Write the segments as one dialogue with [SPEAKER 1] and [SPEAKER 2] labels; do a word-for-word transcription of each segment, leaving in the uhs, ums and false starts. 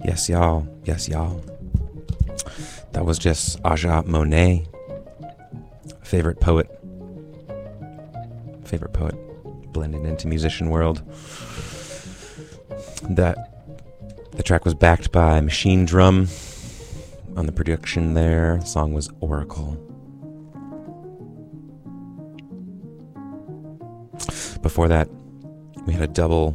[SPEAKER 1] Yes, y'all. Yes, y'all. That was just Aja Monet. Favorite poet. Favorite poet. Blending into musician world. That the track was backed by Machine Drum on the production there. The song was Oracle. Before that, we had a double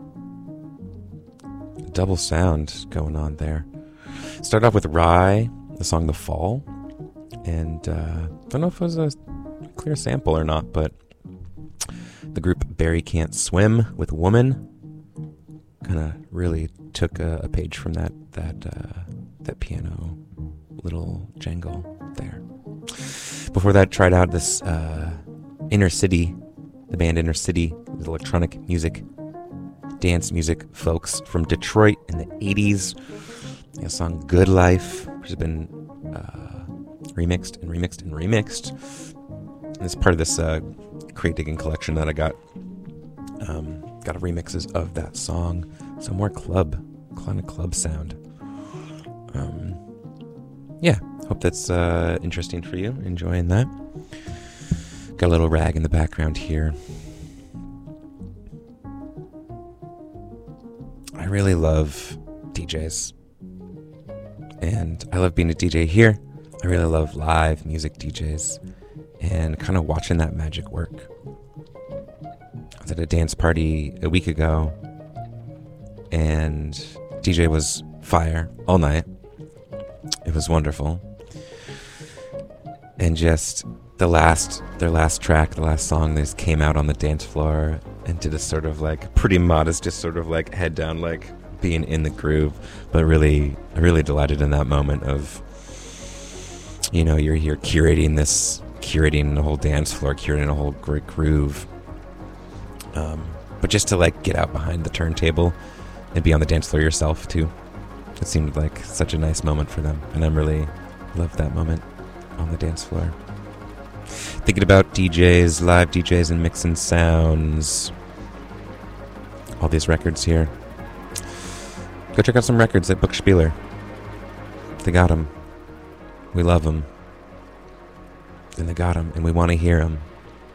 [SPEAKER 1] double sound going on there. Started off with Rye, the song The Fall. And uh, I don't know if it was a clear sample or not, but the group Barry Can't Swim with Woman kind of really took a, a page from that that uh, that piano little jangle there. Before that, tried out this uh, Inner City, the band Inner City, the electronic music, dance music folks from Detroit in the eighties. A song Good Life, which has been uh, remixed and remixed and remixed. And it's part of this uh, crate digging collection that I got. Um, got remixes of that song. So more club, kind of club sound. Um, yeah, hope that's uh, interesting for you. Enjoying that. Got a little rag in the background here. I really love D Js. And I love being a D J here. I really love live music D Js and kind of watching that magic work. I was at a dance party a week ago and D J was fire all night. It was wonderful. And just the last, their last track, the last song, they just came out on the dance floor and did a sort of like pretty modest, just sort of like head down, like being in the groove. But really, I really delighted in that moment of, you know, you're here curating this, curating the whole dance floor, curating a whole great groove. Um, but just to like get out behind the turntable and be on the dance floor yourself too. It seemed like such a nice moment for them. And I'm really loved that moment on the dance floor. Thinking about D Js, live D Js and mixing sounds. All these records here. Go check out some records at Bookspieler. They got them. We love them. And they got them. And we want to hear them.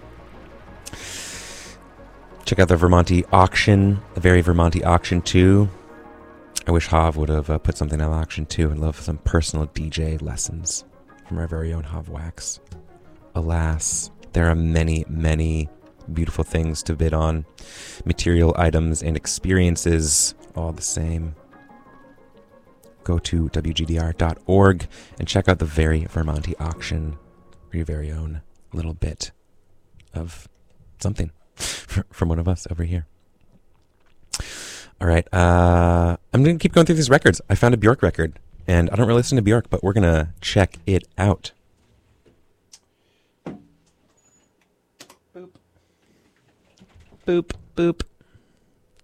[SPEAKER 1] Check out the Vermonti Auction. The very Vermonti Auction too. I wish Hav would have uh, put something on auction too. I'd love some personal D J lessons from our very own Hav Wax. Alas, there are many, many beautiful things to bid on. Material items and experiences, all the same. Go to W G D R dot org and check out the very Vermonti Auction for your very own little bit of something from one of us over here. All right, uh, I'm going to keep going through these records. I found a Bjork record, and I don't really listen to Bjork, but we're going to check it out. Boop. Boop, boop.